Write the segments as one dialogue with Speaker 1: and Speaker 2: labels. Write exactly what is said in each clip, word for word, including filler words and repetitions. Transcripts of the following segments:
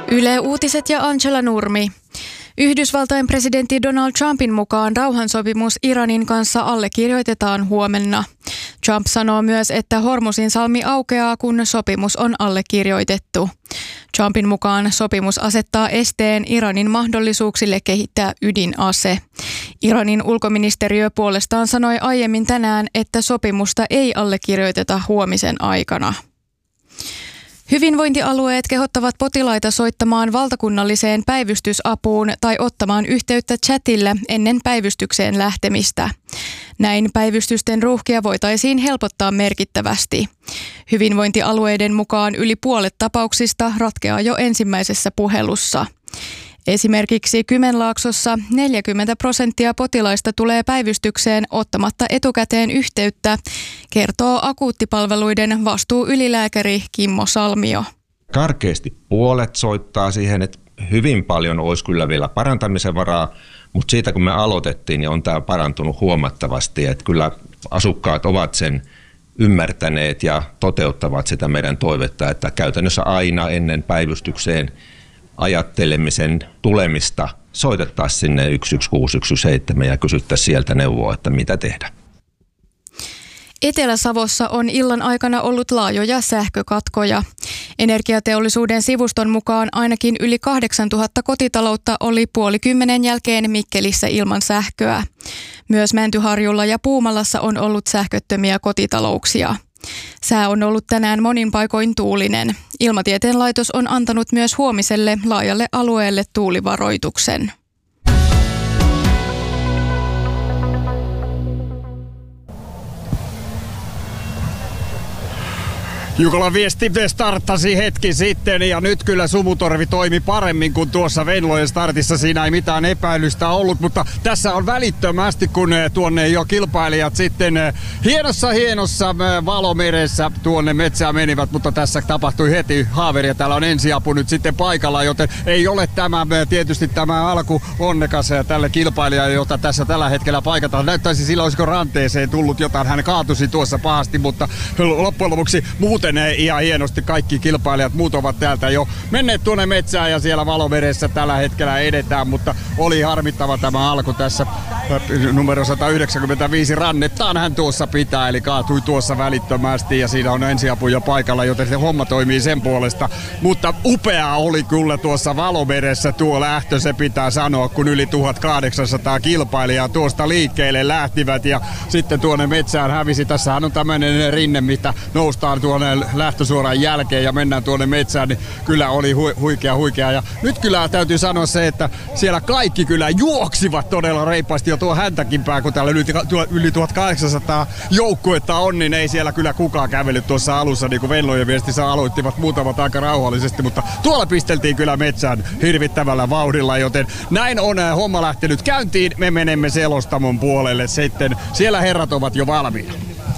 Speaker 1: Yle Uutiset ja Angela Nurmi. Yhdysvaltain presidentti Donald Trumpin mukaan rauhansopimus Iranin kanssa allekirjoitetaan huomenna. Trump sanoo myös, että Hormuzin salmi aukeaa, kun sopimus on allekirjoitettu. Trumpin mukaan sopimus asettaa esteen Iranin mahdollisuuksille kehittää ydinase. Iranin ulkoministeriö puolestaan sanoi aiemmin tänään, että sopimusta ei allekirjoiteta huomisen aikana. Hyvinvointialueet kehottavat potilaita soittamaan valtakunnalliseen päivystysapuun tai ottamaan yhteyttä chatilla ennen päivystykseen lähtemistä. Näin päivystysten ruuhkia voitaisiin helpottaa merkittävästi. Hyvinvointialueiden mukaan yli puolet tapauksista ratkeaa jo ensimmäisessä puhelussa. Esimerkiksi Kymenlaaksossa neljäkymmentä prosenttia potilaista tulee päivystykseen ottamatta etukäteen yhteyttä, kertoo akuuttipalveluiden vastuuylilääkäri Kimmo Salmio.
Speaker 2: Karkeasti puolet soittaa siihen, että hyvin paljon olisi kyllä vielä parantamisen varaa, mutta siitä kun me aloitettiin, niin on tämä parantunut huomattavasti, että kyllä asukkaat ovat sen ymmärtäneet ja toteuttavat sitä meidän toivetta, että käytännössä aina ennen päivystykseen ajattelemisen tulemista soitettaisiin sinne yksi yksi kuusi yksi seitsemän ja kysyttäisiin sieltä neuvoa, että mitä tehdä.
Speaker 1: Etelä-Savossa on illan aikana ollut laajoja sähkökatkoja. Energiateollisuuden sivuston mukaan ainakin yli kahdeksantuhatta kotitaloutta oli puoli kymmenen jälkeen Mikkelissä ilman sähköä. Myös Mäntyharjulla ja Puumalassa on ollut sähköttömiä kotitalouksia. Sää on ollut tänään monin paikoin tuulinen. Ilmatieteen laitos on antanut myös huomiselle laajalle alueelle tuulivaroituksen.
Speaker 3: Jukolan viesti starttasi hetki sitten ja nyt kyllä sumutorvi toimi paremmin kuin tuossa Venlojen startissa. Siinä ei mitään epäilystä ollut, mutta tässä on välittömästi, kun tuonne jo kilpailijat sitten hienossa hienossa valomeressä tuonne metsään menivät, mutta tässä tapahtui heti haaveri ja täällä on ensiapu nyt sitten paikalla, joten ei ole tämä tietysti tämä alku onnekas tälle kilpailijalle, jota tässä tällä hetkellä paikataan. Näyttäisi silloin, olisiko ranteeseen tullut jotain, hän kaatusi tuossa pahasti, mutta loppujen lopuksi muuten ihan hienosti kaikki kilpailijat muut ovat täältä jo menneet tuonne metsään ja siellä valomeressä tällä hetkellä edetään, mutta oli harmittava tämä alku tässä. Numero sata yhdeksänkymmentäviisi Rannettaan hän tuossa pitää, eli kaatui tuossa välittömästi ja siinä on ensiapu jo paikalla, joten se homma toimii sen puolesta. Mutta upeaa oli kyllä tuossa valomeressä tuo lähtö, se pitää sanoa, kun yli tuhatkahdeksansataa kilpailijaa tuosta liikkeelle lähtivät ja sitten tuonne metsään hävisi. Tässähän on tämmöinen rinne, mitä noustaan tuonne lähtösuoran jälkeen ja mennään tuonne metsään, niin kyllä oli hu- huikea huikea. Ja nyt kyllä täytyy sanoa se, että siellä kaikki kyllä juoksivat todella reippaasti jo tuo häntäkin pää, kun täällä yli, yli tuhatkahdeksansataa joukkuetta on, niin ei siellä kyllä kukaan kävellyt tuossa alussa, niin kuin Venlojen viestissä aloittivat muutamat aika rauhallisesti, mutta tuolla pisteltiin kyllä metsään hirvittävällä vauhdilla, joten näin on homma lähtenyt käyntiin. Me menemme selostamon puolelle sitten. Siellä herrat ovat jo valmiina.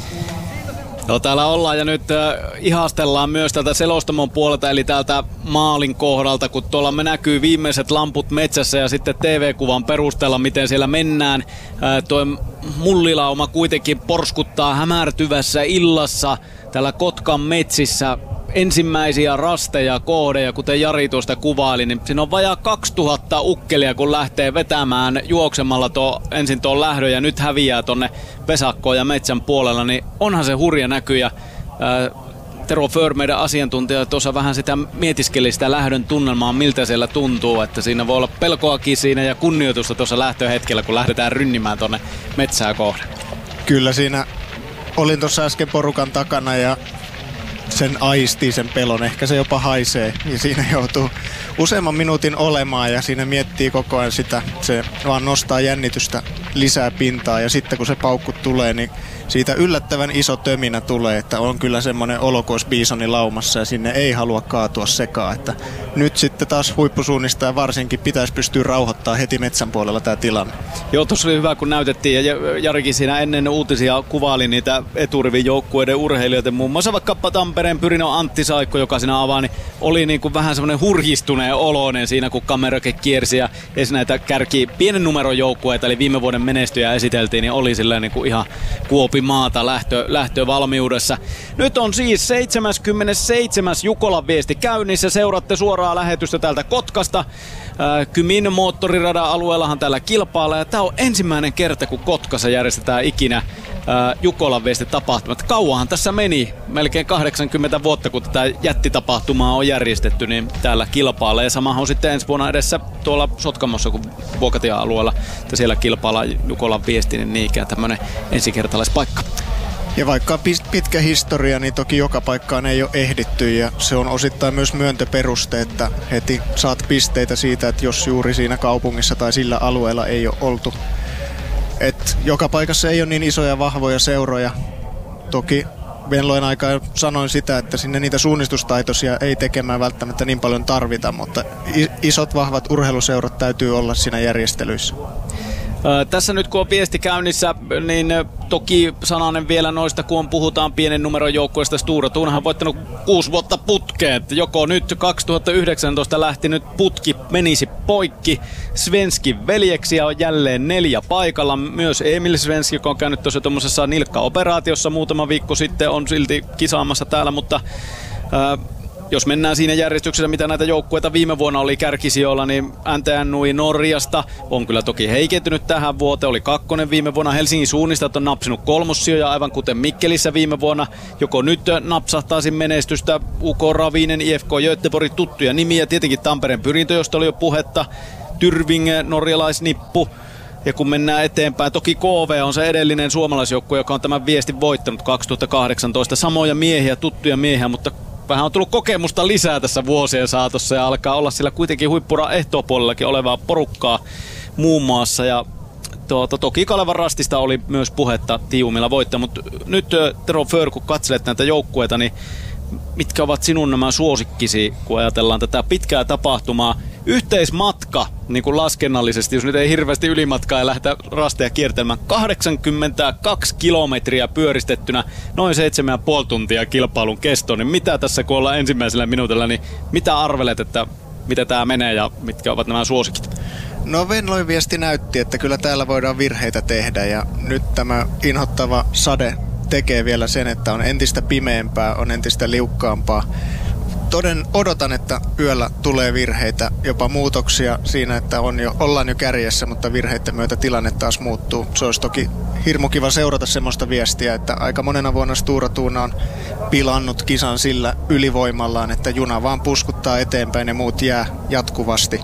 Speaker 4: No, täällä ollaan ja nyt äh, ihastellaan myös tältä selostamon puolelta, eli täältä maalin kohdalta, kun tuolla me näkyy viimeiset lamput metsässä ja sitten T V-kuvan perusteella, miten siellä mennään. Äh, tuo mullilauma kuitenkin porskuttaa hämärtyvässä illassa täällä Kotkan metsissä. Ensimmäisiä rasteja, kohdeja, kuten Jari tuosta kuvaili, niin siinä on vajaa kaksituhatta ukkelia, kun lähtee vetämään juoksemalla tuo, ensin tuon lähdön ja nyt häviää tonne pesakkoon ja metsän puolella, niin onhan se hurja näky. Ja, ää, Tero För, meidän asiantuntija, tuossa vähän sitä mietiskeli sitä lähdön tunnelmaa, miltä siellä tuntuu, että siinä voi olla pelkoakin siinä ja kunnioitusta tuossa lähtöhetkellä, kun lähdetään rynnimään tonne metsää kohden.
Speaker 5: Kyllä siinä olin tuossa äsken porukan takana ja sen aistii, sen pelon. Ehkä se jopa haisee ja siinä joutuu useamman minuutin olemaan ja siinä miettii koko ajan sitä. Se vaan nostaa jännitystä lisää pintaa ja sitten kun se paukku tulee, niin siitä yllättävän iso töminä tulee, että on kyllä semmoinen olo kuin olisi biisoni laumassa ja sinne ei halua kaatua sekaan. Että nyt sitten taas huippusuunnistaja varsinkin pitäisi pystyä rauhoittamaan heti metsän puolella tämä tilanne.
Speaker 4: Joo, tuossa oli hyvä, kun näytettiin ja Jarikin siinä ennen uutisia kuvaili niitä eturivin joukkueiden urheilijoita, muun muassa vaikka Tampereen Pyrino Antti Saikko, joka siinä avaa, niin oli niin kuin vähän semmoinen hurjistuneen oloinen siinä, kun kamerakin kiersi ja edes näitä kärki pienen numeron joukkueita, eli viime vuoden menestyjä esiteltiin, niin oli silleen niin kuin ihan kuopi maata lähtö, lähtövalmiudessa. Nyt on siis seitsemäskymmenesseitsemäs Jukolan viesti käynnissä. Seuraatte suoraa lähetystä täältä Kotkasta. Kymin moottoriradan alueellahan täällä kilpaillaan, ja tämä on ensimmäinen kerta, kun Kotkassa järjestetään ikinä Jukolan viesti tapahtumat. Kauanhan tässä meni, melkein kahdeksankymmentä vuotta, kun tätä jättitapahtumaa on järjestetty, niin täällä kilpailee. Ja samahan on sitten ensi vuonna edessä tuolla Sotkamossa, kun Vuokatian alueella, että siellä kilpaillaan Jukolan viesti, niin niinkään tämmöinen ensikertalaispaikka.
Speaker 5: Ja vaikka pitkä historia, niin toki joka paikkaan ei ole ehditty, ja se on osittain myös myöntöperuste, että heti saat pisteitä siitä, että jos juuri siinä kaupungissa tai sillä alueella ei ole oltu. Et joka paikassa ei ole niin isoja vahvoja seuroja. Toki Venlojen aikaan sanoin sitä, että sinne niitä suunnistustaitoisia ei tekemään välttämättä niin paljon tarvita, mutta isot vahvat urheiluseurat täytyy olla siinä järjestelyissä.
Speaker 4: Tässä nyt kun on viesti käynnissä, niin toki sananen vielä noista, kun puhutaan pienen numeron joukkueesta. Stora Tunahan on voittanut kuusi vuotta putkeen. Joko nyt kaksituhattayhdeksäntoista lähti nyt putki menisi poikki. Svenskin veljeksiä on jälleen neljä paikalla. Myös Emil Svenski, joka on käynyt tuossa tuommoisessa nilkkaoperaatiossa muutama viikko sitten, on silti kisaamassa täällä, mutta Ää, jos mennään siinä järjestyksessä, mitä näitä joukkueita viime vuonna oli kärkisijoilla, niin N T N U I Norjasta on kyllä toki heikentynyt tähän vuoteen. Oli kakkonen viime vuonna. Helsingin suunnistajat on napsinut kolmossijoja, aivan kuten Mikkelissä viime vuonna. Joko nyt napsahtaisin menestystä U K Ravinen, I F K Göteborg, tuttuja nimiä. Tietenkin Tampereen Pyrintö, josta oli jo puhetta. Tyrving, norjalaisnippu. Ja kun mennään eteenpäin, toki K V on se edellinen suomalaisjoukkue, joka on tämän viestin voittanut kaksituhattakahdeksantoista. Samoja miehiä, tuttuja miehiä, mutta vähän on tullut kokemusta lisää tässä vuosien saatossa ja alkaa olla sillä kuitenkin huippura ehtoopuolellakin olevaa porukkaa muun muassa. Ja tuota, toki Kalevan Rastista oli myös puhetta Tiiumilla voittaa, mutta nyt Tero För, kun katselet näitä joukkueita, niin mitkä ovat sinun nämä suosikkisi, kun ajatellaan tätä pitkää tapahtumaa? Yhteismatka, niin kuin laskennallisesti, jos nyt ei hirveästi ylimatkaa ja lähdetä rasteja kiertelemään, kahdeksankymmentäkaksi kilometriä pyöristettynä, noin seitsemän pilkku viisi tuntia kilpailun kesto, niin mitä tässä kun ollaan ensimmäisellä minuutilla, niin mitä arvelet, että miten tämä menee ja mitkä ovat nämä suosikit?
Speaker 5: No Venlojen viesti näytti, että kyllä täällä voidaan virheitä tehdä, ja nyt tämä inhottava sade tekee vielä sen, että on entistä pimeämpää, on entistä liukkaampaa. Toden odotan, että yöllä tulee virheitä, jopa muutoksia siinä, että on jo, ollaan jo kärjessä, mutta virheiden myötä tilanne taas muuttuu. Se olisi toki hirmu kiva seurata semmoista viestiä, että aika monena vuonna Stora Tuna on pilannut kisan sillä ylivoimallaan, että juna vaan puskuttaa eteenpäin ja muut jää jatkuvasti.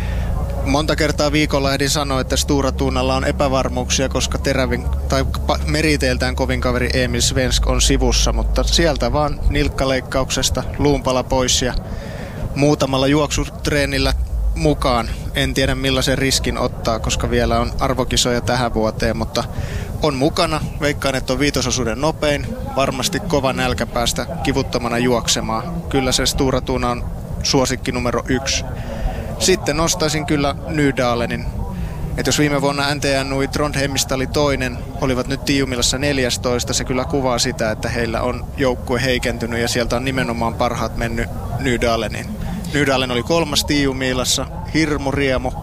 Speaker 5: Monta kertaa viikolla ehdin sanoa, että Stora Tunalla on epävarmuuksia, koska terävin tai meriteiltään kovin kaveri Emil Svensk on sivussa, mutta sieltä vaan nilkkaleikkauksesta luunpala pois ja muutamalla juoksutreenillä mukaan. En tiedä millaisen riskin ottaa, koska vielä on arvokisoja tähän vuoteen, mutta on mukana. Veikkaan, että on viitososuuden nopein. Varmasti kova nälkä päästä kivuttomana juoksemaan. Kyllä se Stora Tuna on suosikki numero yksi. Sitten nostaisin kyllä Nydalenin. Että jos viime vuonna N T N U I Trondheimista oli toinen, olivat nyt Tiiumilassa neljästoista, se kyllä kuvaa sitä, että heillä on joukkue heikentynyt ja sieltä on nimenomaan parhaat mennyt Nydalenin. Nydalen oli kolmas Tiiumilassa, hirmu riemu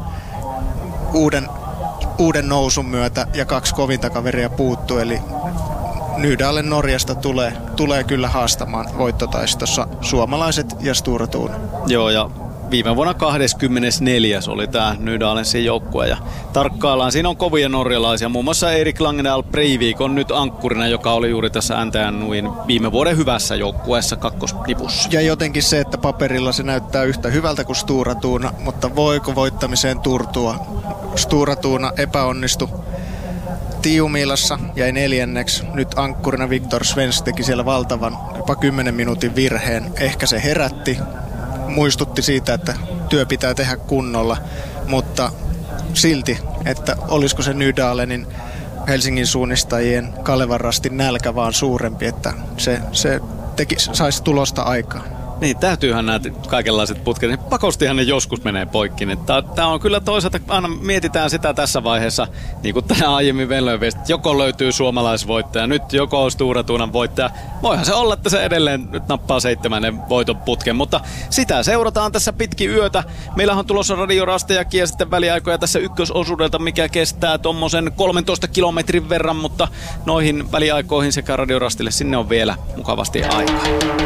Speaker 5: uuden, uuden nousun myötä ja kaksi kovinta kaveria puuttuu, eli Nydalen Norjasta tulee, tulee kyllä haastamaan voittotaistossa suomalaiset ja Stora Tuna.
Speaker 4: Joo, ja viime vuonna kahdeskymmenesneljäs oli tämä Nydalensin joukkue ja tarkkaillaan. Siinä on kovia norjalaisia. Muun muassa Erik Langendal Breivik on nyt ankkurina, joka oli juuri tässä N T N U I:n viime vuoden hyvässä joukkueessa kakkosnipussa.
Speaker 5: Ja jotenkin se, että paperilla se näyttää yhtä hyvältä kuin Stora Tuna, mutta voiko voittamiseen turtua? Stora Tuna epäonnistui Tiiumilassa, jäi neljänneksi. Nyt ankkurina Viktor Svensk teki siellä valtavan jopa kymmenen minuutin virheen. Ehkä se herätti. Muistutti siitä, että työ pitää tehdä kunnolla, mutta silti, että olisiko se Nydalenin Helsingin suunnistajien Kalevan Rastin nälkä vaan suurempi, että se, se teki, saisi tulosta aikaan.
Speaker 4: Niin, täytyyhän nämä kaikenlaiset putket, niin pakostihan ne joskus menee poikki. Tämä on kyllä toisaalta, aina mietitään sitä tässä vaiheessa, niin kuin tänään aiemmin Venlojen viesti, joko löytyy suomalaisvoittaja, nyt joko on Stura Tunan voittaja. Voihan se olla, että se edelleen nyt nappaa seitsemännen voiton putken, mutta sitä seurataan tässä pitkin yötä. Meillähän on tulossa radiorastejakin ja sitten väliaikoja tässä ykkösosuudelta, mikä kestää tommosen kolmentoista kilometrin verran, mutta noihin väliaikoihin sekä radiorastille sinne on vielä mukavasti aikaa.